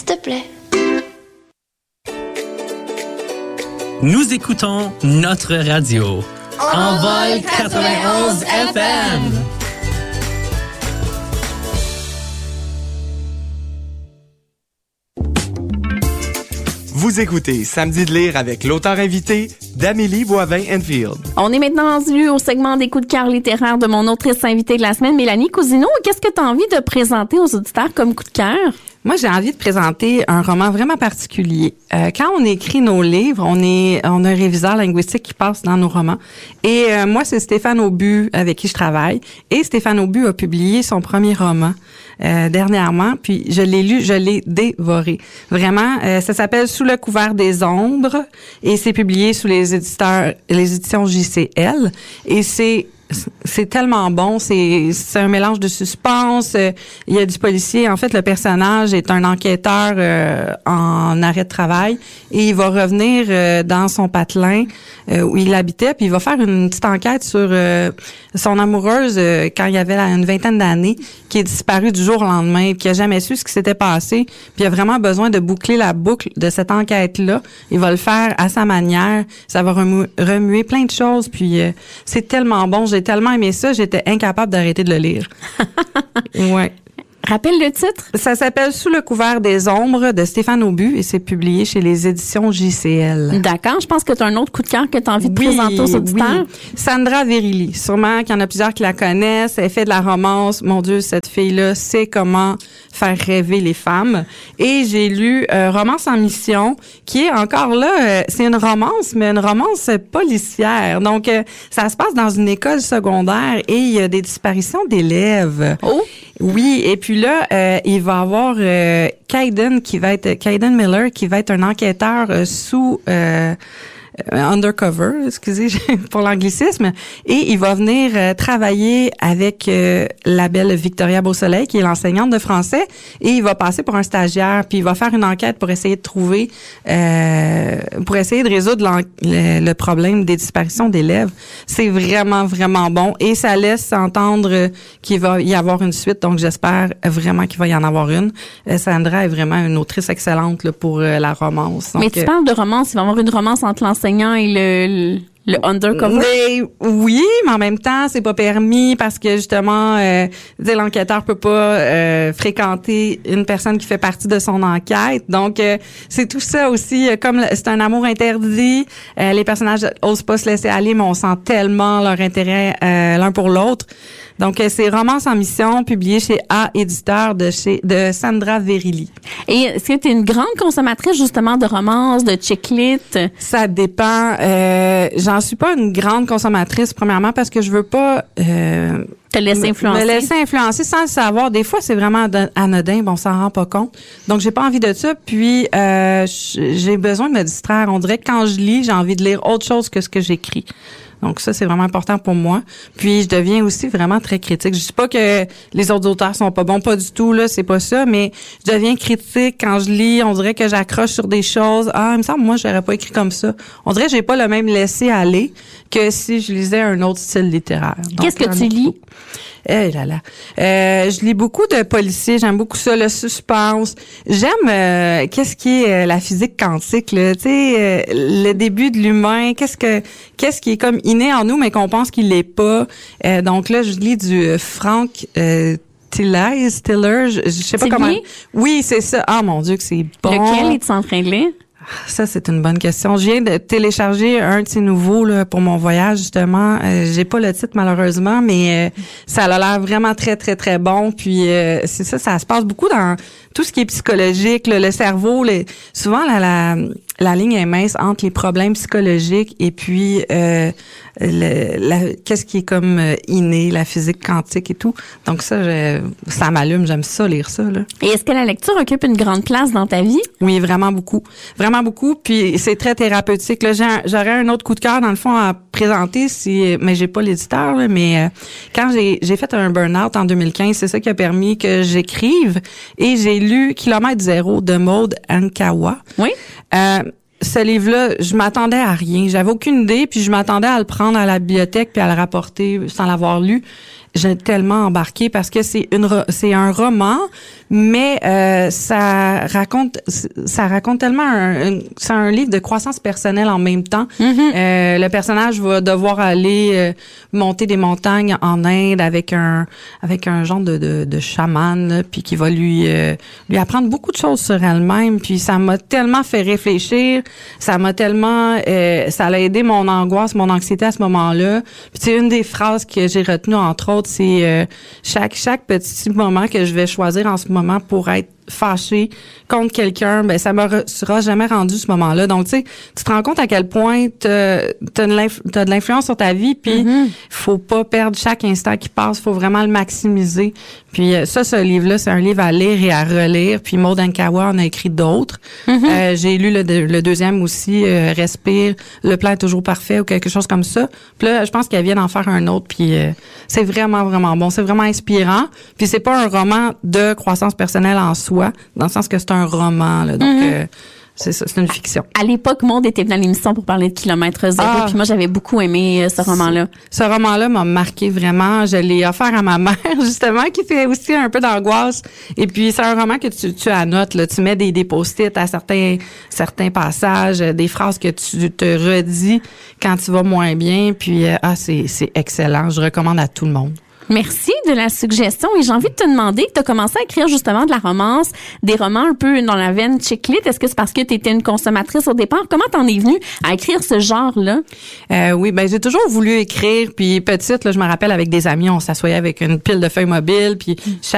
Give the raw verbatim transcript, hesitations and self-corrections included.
s'il te plaît. Nous écoutons notre radio. Envol quatre-vingt-onze F M. Vous écoutez Samedi de lire avec l'auteur invité d'Amélie Boivin-Enfield. On est maintenant rendu au segment des coups de cœur littéraires de mon autrice invitée de la semaine, Mélanie Cousineau. Qu'est-ce que tu as envie de présenter aux auditeurs comme coup de cœur? Moi, j'ai envie de présenter un roman vraiment particulier. Euh, quand on écrit nos livres, on est, on a un réviseur linguistique qui passe dans nos romans. Et euh, moi, c'est Stéphane Aubu avec qui je travaille. Et Stéphane Aubu a publié son premier roman euh, dernièrement. Puis je l'ai lu, je l'ai dévoré. Vraiment, euh, ça s'appelle Sous le couvert des ombres et c'est publié sous les éditeurs, les éditions J C L. Et c'est c'est tellement bon, c'est c'est un mélange de suspense, euh, il y a du policier. En fait, le personnage est un enquêteur euh, en arrêt de travail et il va revenir euh, dans son patelin euh, où il habitait, puis il va faire une petite enquête sur euh, son amoureuse euh, quand il avait une vingtaine d'années, qui est disparue du jour au lendemain, puis qui a jamais su ce qui s'était passé, puis il a vraiment besoin de boucler la boucle de cette enquête-là. Il va le faire à sa manière, ça va remuer, remuer plein de choses, puis euh, c'est tellement bon. J'ai tellement aimé ça, j'étais incapable d'arrêter de le lire. Ouais. Rappelle le titre? Ça s'appelle Sous le couvert des ombres de Stéphane Aubu et c'est publié chez les éditions J C L. D'accord. Je pense que tu as un autre coup de cœur que tu as envie de oui, présenter aux auditeurs. Oui. Sandra Virilli. Sûrement qu'il y en a plusieurs qui la connaissent. Elle fait de la romance. Mon Dieu, cette fille-là sait comment faire rêver les femmes. Et j'ai lu euh, Romance en mission, qui est encore là, euh, c'est une romance, mais une romance policière. Donc, euh, ça se passe dans une école secondaire et il y a des disparitions d'élèves. Oh! Oui, et puis là, euh, il va avoir euh, Kaiden qui va être Kaiden Miller qui va être un enquêteur euh, sous euh, undercover, excusez pour l'anglicisme, et il va venir euh, travailler avec euh, la belle Victoria Beausoleil qui est l'enseignante de français et il va passer pour un stagiaire puis il va faire une enquête pour essayer de trouver euh, pour essayer de résoudre le, le problème des disparitions d'élèves. C'est vraiment vraiment bon et ça laisse entendre qu'il va y avoir une suite, donc j'espère vraiment qu'il va y en avoir une. Euh, Sandra est vraiment une autrice excellente là, pour euh, la romance. Donc, mais tu parles de romance, il va y avoir une romance entre l'enseignant et le, le, le undercover. Mais, oui, mais en même temps, c'est pas permis parce que justement, euh, l'enquêteur peut pas euh, fréquenter une personne qui fait partie de son enquête. Donc, euh, c'est tout ça aussi. Euh, comme c'est un amour interdit, euh, les personnages osent pas se laisser aller, mais on sent tellement leur intérêt euh, l'un pour l'autre. Donc, euh, c'est Romance en mission, publié chez A Éditeur de chez de Sandra Virilli. Et est-ce que tu es une grande consommatrice justement de romances, de chick-lit? Ça dépend. Euh, j'en suis pas une grande consommatrice, premièrement, parce que je veux pas... Euh, te laisser influencer. Me laisser influencer sans le savoir. Des fois, c'est vraiment anodin, bon, on s'en rend pas compte. Donc, j'ai pas envie de ça. Puis, euh, j'ai besoin de me distraire. On dirait que quand je lis, j'ai envie de lire autre chose que ce que j'écris. Donc ça, c'est vraiment important pour moi. Puis je deviens aussi vraiment très critique. Je dis pas que les autres auteurs sont pas bons, pas du tout, là, c'est pas ça, mais je deviens critique quand je lis. On dirait que j'accroche sur des choses. Ah, il me semble, moi, j'aurais pas écrit comme ça. On dirait que j'ai pas le même laisser-aller que si je lisais un autre style littéraire. Qu'est-ce que tu lis? Eh là là. Euh, je lis beaucoup de policiers, j'aime beaucoup ça, le suspense. J'aime euh, qu'est-ce qui est euh, la physique quantique, là, tu sais, euh, le début de l'humain, qu'est-ce que qu'est-ce qui est comme inné en nous mais qu'on pense qu'il l'est pas. Euh, donc là, je lis du euh, Frank euh, Tiller, Stiller, je, je sais pas comment. Oui, c'est ça. Ah mon Dieu que c'est bon. Lequel es-tu en train de lire? Ça, c'est une bonne question. Je viens de télécharger un de ces nouveaux là, pour mon voyage, justement. Euh, j'ai pas le titre, malheureusement, mais euh, ça a l'air vraiment très, très, très bon. Puis, euh, c'est ça, ça se passe beaucoup dans tout ce qui est psychologique, là, le cerveau. Les, souvent, la, la, la ligne est mince entre les problèmes psychologiques et puis euh, le, la, qu'est-ce qui est comme inné, la physique quantique et tout. Donc ça, je, ça m'allume. J'aime ça, lire ça. Là. Et est-ce que la lecture occupe une grande place dans ta vie? Oui, vraiment beaucoup. Vraiment beaucoup. Puis c'est très thérapeutique. Là, j'ai un, j'aurais un autre coup de cœur, dans le fond, à présenter, si, mais j'ai pas l'éditeur. Là, mais euh, quand j'ai, j'ai fait un burn-out en deux mille quinze, c'est ça qui a permis que j'écrive. Et j'ai lu Kilomètre zéro de Maud Ankawa. Oui. Euh, ce livre-là, je m'attendais à rien. J'avais aucune idée, puis je m'attendais à le prendre à la bibliothèque puis à le rapporter sans l'avoir lu. j'ai tellement embarqué parce que c'est une c'est un roman, mais euh, ça raconte ça raconte tellement un, un c'est un livre de croissance personnelle en même temps. Mm-hmm. Euh, le personnage va devoir aller euh, monter des montagnes en Inde avec un avec un genre de de, de chaman, là, puis qui va lui euh, lui apprendre beaucoup de choses sur elle-même. Puis ça m'a tellement fait réfléchir, ça m'a tellement euh, ça a aidé mon angoisse, mon anxiété à ce moment-là. Puis c'est une des phrases que j'ai retenues entre autres, c'est euh, chaque chaque petit moment que je vais choisir en ce moment pour être fâché contre quelqu'un, ben ça me sera jamais rendu ce moment-là. Donc tu sais, tu te rends compte à quel point t'as t'as de, l'inf- t'as de l'influence sur ta vie, puis mm-hmm. faut pas perdre chaque instant qui passe, faut vraiment le maximiser. Puis ça, ce livre-là, c'est un livre à lire et à relire. Puis Maud Ankawa en a écrit d'autres. Mm-hmm. Euh, j'ai lu le, le deuxième aussi, euh, Respire, le plan est toujours parfait ou quelque chose comme ça. Puis là, je pense qu'elle vient d'en faire un autre. Puis euh, c'est vraiment vraiment bon, c'est vraiment inspirant. Puis c'est pas un roman de croissance personnelle en soi, dans le sens que c'est un roman, là, donc mm-hmm. euh, c'est ça, c'est une fiction. À l'époque, Maud était venue à l'émission pour parler de Kilomètre Zéro, ah, puis moi j'avais beaucoup aimé euh, ce roman-là. Ce roman-là m'a marqué vraiment. Je l'ai offert à ma mère justement, qui fait aussi un peu d'angoisse. Et puis c'est un roman que tu, tu annotes, là, tu mets des, des post-it à certains certains passages, des phrases que tu te redis quand tu vas moins bien. Puis euh, ah c'est c'est excellent. Je recommande à tout le monde. Merci de la suggestion et j'ai envie de te demander, tu as commencé à écrire justement de la romance, des romans un peu dans la veine chick lit. Est-ce que c'est parce que tu étais une consommatrice au départ? Comment t'en es venue à écrire ce genre-là? Euh, oui, ben j'ai toujours voulu écrire, puis petite, là, je me rappelle avec des amis, on s'assoyait avec une pile de feuilles mobiles, puis